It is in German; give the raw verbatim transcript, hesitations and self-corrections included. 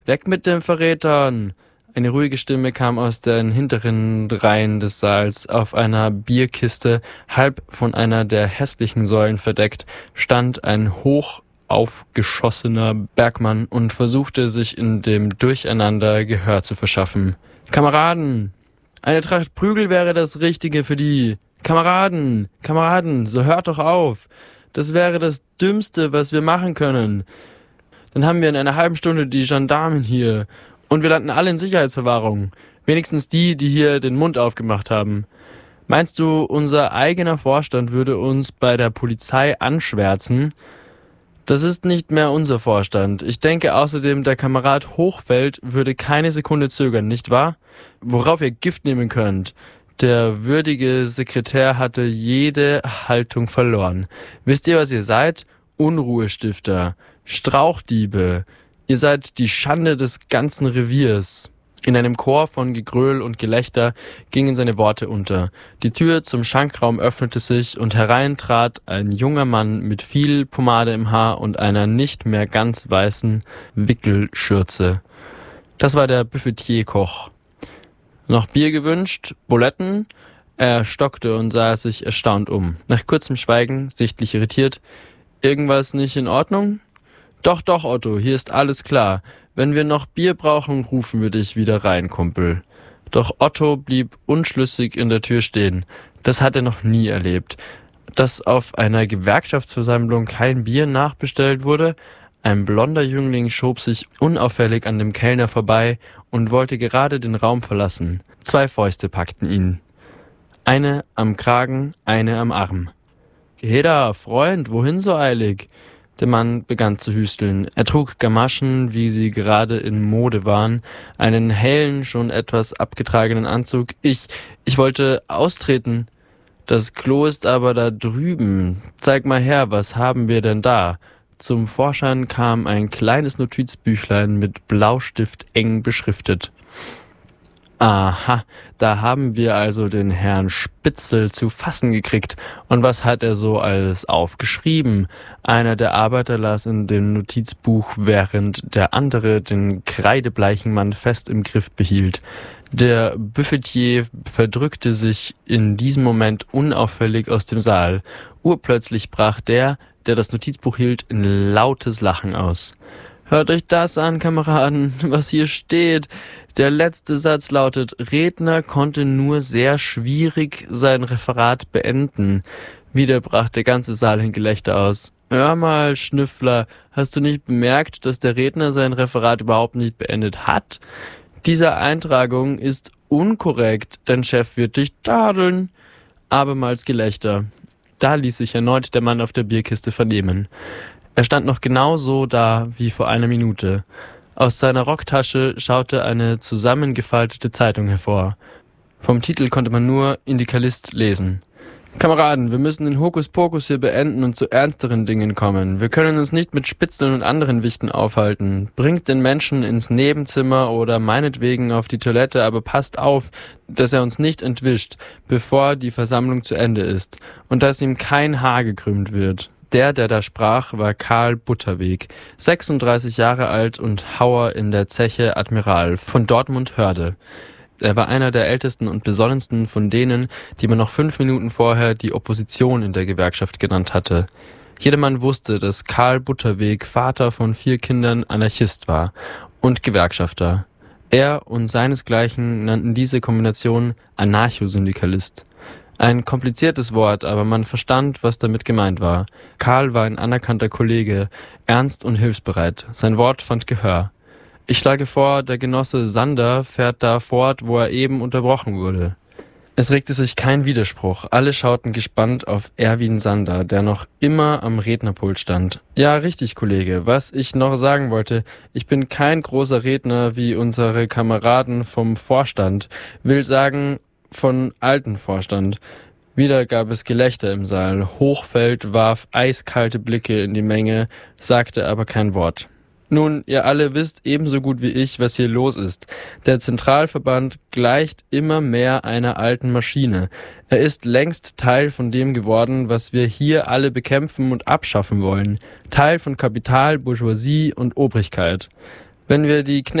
Weg mit den Verrätern! Eine ruhige Stimme kam aus den hinteren Reihen des Saals. Auf einer Bierkiste, halb von einer der hässlichen Säulen verdeckt, stand ein hoch aufgeschossener Bergmann und versuchte sich in dem Durcheinander Gehör zu verschaffen. »Kameraden! Eine Tracht Prügel wäre das Richtige für die! Kameraden! Kameraden! So hört doch auf! Das wäre das Dümmste, was wir machen können! Dann haben wir in einer halben Stunde die Gendarmen hier und wir landen alle in Sicherheitsverwahrung. Wenigstens die, die hier den Mund aufgemacht haben. Meinst du, unser eigener Vorstand würde uns bei der Polizei anschwärzen? Das ist nicht mehr unser Vorstand. Ich denke außerdem, der Kamerad Hochfeld würde keine Sekunde zögern, nicht wahr? Worauf ihr Gift nehmen könnt. Der würdige Sekretär hatte jede Haltung verloren. Wisst ihr, was ihr seid? Unruhestifter, Strauchdiebe. Ihr seid die Schande des ganzen Reviers. In einem Chor von Gegröhl und Gelächter gingen seine Worte unter. Die Tür zum Schankraum öffnete sich und herein trat ein junger Mann mit viel Pomade im Haar und einer nicht mehr ganz weißen Wickelschürze. Das war der Buffetier-Koch. Noch Bier gewünscht? Buletten? Er stockte und sah sich erstaunt um. Nach kurzem Schweigen, sichtlich irritiert: Irgendwas nicht in Ordnung? Doch, doch, Otto, hier ist alles klar. Wenn wir noch Bier brauchen, rufen wir dich wieder rein, Kumpel. Doch Otto blieb unschlüssig in der Tür stehen. Das hat er noch nie erlebt. Dass auf einer Gewerkschaftsversammlung kein Bier nachbestellt wurde? Ein blonder Jüngling schob sich unauffällig an dem Kellner vorbei und wollte gerade den Raum verlassen. Zwei Fäuste packten ihn. Eine am Kragen, eine am Arm. »Geh da, Freund, wohin so eilig?« Der Mann begann zu hüsteln. Er trug Gamaschen, wie sie gerade in Mode waren, einen hellen, schon etwas abgetragenen Anzug. Ich, ich wollte austreten. Das Klo ist aber da drüben. Zeig mal her, was haben wir denn da? Zum Vorschein kam ein kleines Notizbüchlein mit Blaustift eng beschriftet. Aha, da haben wir also den Herrn Spitzel zu fassen gekriegt. Und was hat er so alles aufgeschrieben? Einer der Arbeiter las in dem Notizbuch, während der andere den kreidebleichen Mann fest im Griff behielt. Der Buffetier verdrückte sich in diesem Moment unauffällig aus dem Saal. Urplötzlich brach der, der das Notizbuch hielt, in lautes Lachen aus. »Hört euch das an, Kameraden, was hier steht. Der letzte Satz lautet, Redner konnte nur sehr schwierig sein Referat beenden.« Wieder brach der ganze Saal in Gelächter aus. »Hör mal, Schnüffler, hast du nicht bemerkt, dass der Redner sein Referat überhaupt nicht beendet hat? Diese Eintragung ist unkorrekt, dein Chef wird dich tadeln.« Abermals Gelächter. Da ließ sich erneut der Mann auf der Bierkiste vernehmen. Er stand noch genau so da wie vor einer Minute. Aus seiner Rocktasche schaute eine zusammengefaltete Zeitung hervor. Vom Titel konnte man nur Indikalist lesen. »Kameraden, wir müssen den Hokuspokus hier beenden und zu ernsteren Dingen kommen. Wir können uns nicht mit Spitzeln und anderen Wichten aufhalten. Bringt den Menschen ins Nebenzimmer oder meinetwegen auf die Toilette, aber passt auf, dass er uns nicht entwischt, bevor die Versammlung zu Ende ist und dass ihm kein Haar gekrümmt wird.« Der, der da sprach, war Karl Butterweg, sechsunddreißig Jahre alt und Hauer in der Zeche Admiral von Dortmund-Hörde. Er war einer der ältesten und besonnensten von denen, die man noch fünf Minuten vorher die Opposition in der Gewerkschaft genannt hatte. Jedermann wusste, dass Karl Butterweg Vater von vier Kindern Anarchist war und Gewerkschafter. Er und seinesgleichen nannten diese Kombination Anarchosyndikalist. Ein kompliziertes Wort, aber man verstand, was damit gemeint war. Karl war ein anerkannter Kollege, ernst und hilfsbereit. Sein Wort fand Gehör. Ich schlage vor, der Genosse Sander fährt da fort, wo er eben unterbrochen wurde. Es regte sich kein Widerspruch. Alle schauten gespannt auf Erwin Sander, der noch immer am Rednerpult stand. Ja, richtig, Kollege. Was ich noch sagen wollte, ich bin kein großer Redner wie unsere Kameraden vom Vorstand. Will sagen, von alten Vorstand. Wieder gab es Gelächter im Saal. Hochfeld warf eiskalte Blicke in die Menge, sagte aber kein Wort. Nun, ihr alle wisst ebenso gut wie ich, was hier los ist. Der Zentralverband gleicht immer mehr einer alten Maschine. Er ist längst Teil von dem geworden, was wir hier alle bekämpfen und abschaffen wollen. Teil von Kapital, Bourgeoisie und Obrigkeit. Wenn wir die